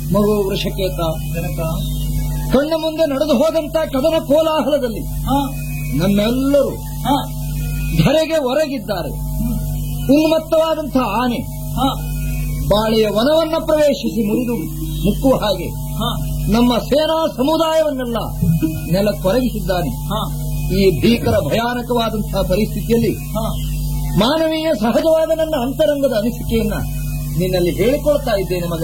ಮಗು ವೃಷಕೇತ ಕಣ್ಣ ಮುಂದೆ ನಡೆದು ಹೋದಂತ ಕದನ ಕೋಲಾಹಲದಲ್ಲಿ ನಮ್ಮೆಲ್ಲರೂ ಧರೆಗೆ ಹೊರಗಿದ್ದಾರೆ. ಉನ್ಮತ್ತವಾದಂತಹ ಆನೆ ಬಾಳೆಯ ವನವನ್ನ ಪ್ರವೇಶಿಸಿ ಮುರಿದು ಮುಕ್ಕುವ ಹಾಗೆ ನಮ್ಮ ಸೇನಾ ಸಮುದಾಯವನ್ನೆಲ್ಲ ನೆಲಕ್ಕೊರಗಿಸಿದ್ದಾನೆ. ಈ ಭೀಕರ ಭಯಾನಕವಾದಂತಹ ಪರಿಸ್ಥಿತಿಯಲ್ಲಿ ಮಾನವೀಯ ಸಹಜವಾದ ನನ್ನ ಅಂತರಂಗದ ಅನಿಸಿಕೆಯನ್ನ ನಿನ್ನಲ್ಲಿ ಹೇಳಿಕೊಳ್ತಾ ಇದ್ದೇನೆ ಮಗ.